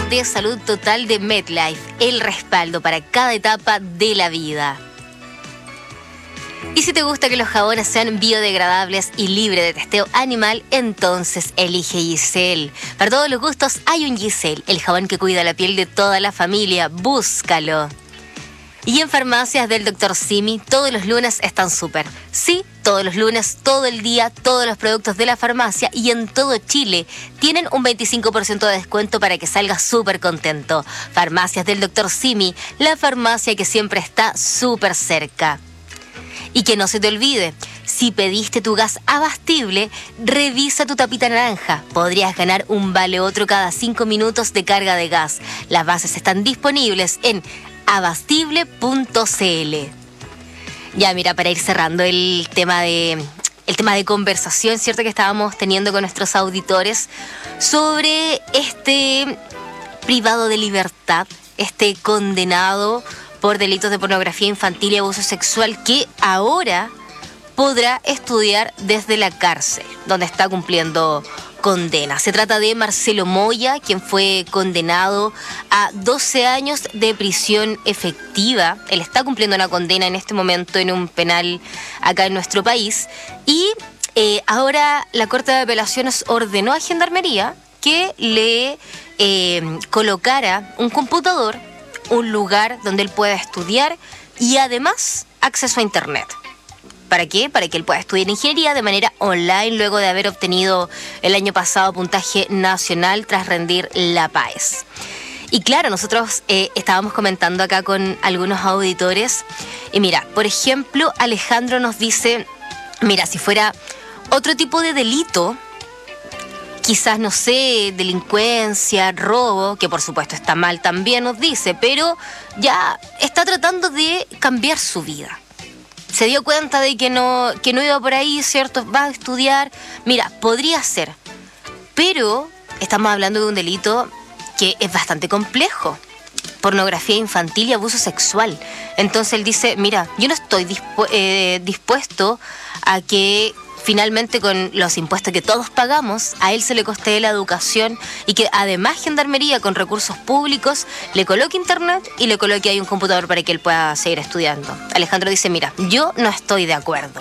de salud total de MedLife, el respaldo para cada etapa de la vida. Y si te gusta que los jabones sean biodegradables y libres de testeo animal, entonces elige Giselle. Para todos los gustos hay un Giselle, el jabón que cuida la piel de toda la familia. Búscalo. Y en farmacias del Dr. Simi, todos los lunes están súper. Sí, todos los lunes, todo el día, todos los productos de la farmacia y en todo Chile tienen un 25% de descuento para que salgas súper contento. Farmacias del Dr. Simi, la farmacia que siempre está súper cerca. Y que no se te olvide, si pediste tu gas abastible, revisa tu tapita naranja. Podrías ganar un vale otro cada 5 minutos de carga de gas. Las bases están disponibles en abastible.cl. Ya, mira, para ir cerrando el tema de conversación, ¿cierto?, que estábamos teniendo con nuestros auditores sobre este privado de libertad, este condenado por delitos de pornografía infantil y abuso sexual que ahora podrá estudiar desde la cárcel, donde está cumpliendo condena. Se trata de Marcelo Moya, quien fue condenado a 12 años de prisión efectiva. Él está cumpliendo una condena en este momento en un penal acá en nuestro país. Y ahora la Corte de Apelaciones ordenó a Gendarmería que le colocara un computador, un lugar donde él pueda estudiar y además acceso a internet. ¿Para qué? Para que él pueda estudiar ingeniería de manera online luego de haber obtenido el año pasado puntaje nacional tras rendir la PAES. Y claro, nosotros estábamos comentando acá con algunos auditores y mira, por ejemplo, Alejandro nos dice, mira, si fuera otro tipo de delito, quizás, no sé, delincuencia, robo, que por supuesto está mal también nos dice, pero ya está tratando de cambiar su vida. Se dio cuenta de que no iba por ahí, ¿cierto? Va a estudiar. Mira, podría ser, pero estamos hablando de un delito que es bastante complejo. Pornografía infantil y abuso sexual. Entonces él dice, mira, yo no estoy dispuesto a que finalmente con los impuestos que todos pagamos, a él se le costee la educación y que además Gendarmería con recursos públicos le coloque internet y le coloque ahí un computador para que él pueda seguir estudiando. Alejandro dice, mira, yo no estoy de acuerdo.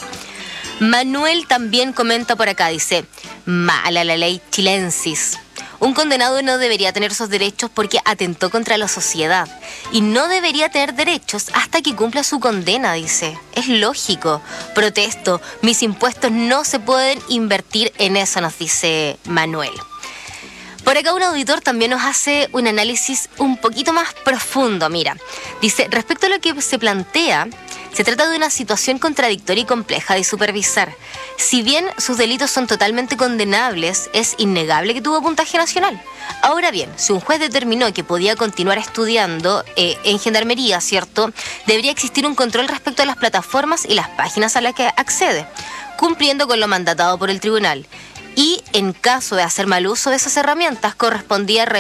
Manuel también comenta por acá, dice, mala la ley chilensis. Un condenado no debería tener esos derechos porque atentó contra la sociedad y no debería tener derechos hasta que cumpla su condena, dice. Es lógico. Protesto. Mis impuestos no se pueden invertir en eso, nos dice Manuel. Por acá un auditor también nos hace un análisis un poquito más profundo. Mira, dice, respecto a lo que se plantea, se trata de una situación contradictoria y compleja de supervisar. Si bien sus delitos son totalmente condenables, es innegable que tuvo puntaje nacional. Ahora bien, si un juez determinó que podía continuar estudiando en Gendarmería, ¿cierto?, debería existir un control respecto a las plataformas y las páginas a las que accede, cumpliendo con lo mandatado por el tribunal. Y en caso de hacer mal uso de esas herramientas, correspondía